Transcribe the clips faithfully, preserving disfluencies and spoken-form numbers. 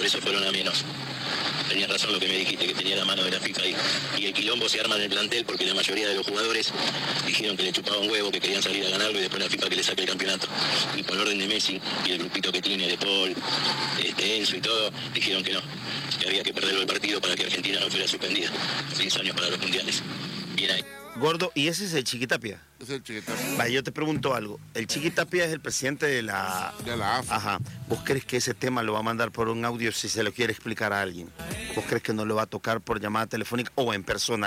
por eso fueron a menos. Tenías razón lo que me dijiste, que tenía la mano de la FIFA ahí. Y el quilombo se arma en el plantel porque la mayoría de los jugadores dijeron que le chupaba un huevo, que querían salir a ganarlo y después la FIFA que le saque el campeonato. Y por orden de Messi y el grupito que tiene de Paul, este, Enzo y todo, dijeron que no, que había que perderlo el partido para que Argentina no fuera suspendida. Seis años para los mundiales. Bien ahí. Gordo, ¿y ese es el Chiquitapia? Es el Chiquitapia. Vaya, yo te pregunto algo. El Chiquitapia es el presidente de la... De la A F A. Ajá. ¿Vos crees que ese tema lo va a mandar por un audio si se lo quiere explicar a alguien? ¿Vos crees que no lo va a tocar por llamada telefónica o en persona?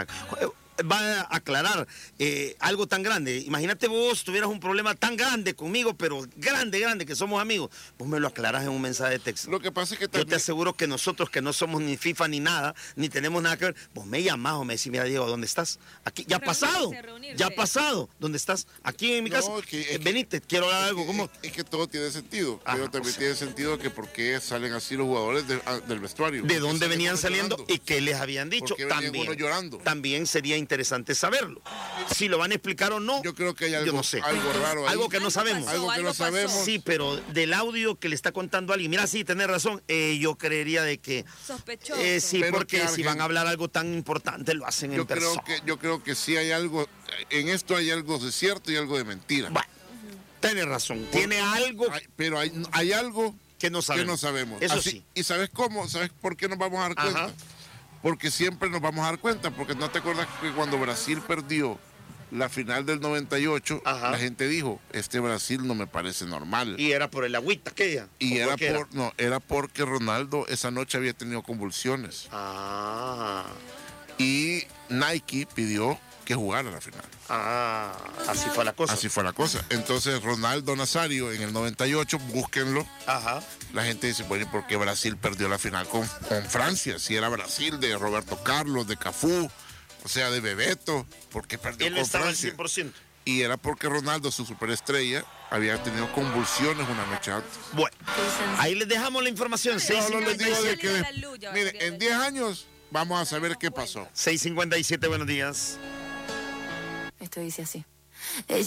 Va a aclarar eh, algo tan grande. Imagínate vos tuvieras un problema tan grande conmigo, pero grande, grande, que somos amigos. Vos me lo aclarás en un mensaje de texto. Lo que pasa es que también... Yo te aseguro que nosotros, que no somos ni FIFA ni nada, ni tenemos nada que ver, vos me llamás o me decís, mira, Diego, ¿dónde estás? Aquí, ya ha pasado, ya ha pasado. ¿Dónde estás? Aquí en mi casa. No, que, eh, venite, quiero hablar es algo. Que, ¿Cómo? Es, es que todo tiene sentido, Ajá, pero también o sea, tiene sentido que por qué salen así los jugadores de, a, del vestuario. ¿De dónde salen venían saliendo llorando? y qué les habían dicho? ¿Por qué venían También, unos llorando? también sería interesante saberlo. Si lo van a explicar o no, yo creo que hay algo, yo no sé. algo raro ahí. Algo que no sabemos. Pasó, algo que algo no pasó. sabemos. Sí, pero del audio que le está contando a alguien, mira, sí, tenés razón, eh, yo creería de que... Sospechoso. Eh, sí, pero porque que si van a hablar algo tan importante, lo hacen yo en creo persona. que Yo creo que sí hay algo, en esto hay algo de cierto y algo de mentira. Bueno, uh-huh. Tiene razón, Por, tiene algo... Hay, pero hay, hay algo que no sabemos. Que no sabemos. Eso Así, sí. ¿Y sabes cómo? ¿Sabes por qué nos vamos a dar cuenta? Ajá. Porque siempre nos vamos a dar cuenta, porque no te acuerdas que cuando Brasil perdió la final del noventa y ocho, ajá, la gente dijo, este Brasil no me parece normal. Y era por el agüita aquella. Y era por, por, era? no, era porque Ronaldo esa noche había tenido convulsiones. Ah. Y Nike pidió que jugara la final. Ah, así fue la cosa. Así fue la cosa. Entonces Ronaldo Nazario en el noventa y ocho, búsquenlo. Ajá. La gente dice, bueno, ¿por qué Brasil perdió la final con, con Francia? Si era Brasil de Roberto Carlos, de Cafú, o sea, de Bebeto, ¿por qué perdió Él con estaba Francia? al cien por ciento. Y era porque Ronaldo, su superestrella, había tenido convulsiones una noche antes. Bueno, ahí les dejamos la información. No, no les digo de que... Miren, en diez años vamos a saber qué pasó. seis cincuenta y siete, buenos días. Esto dice así.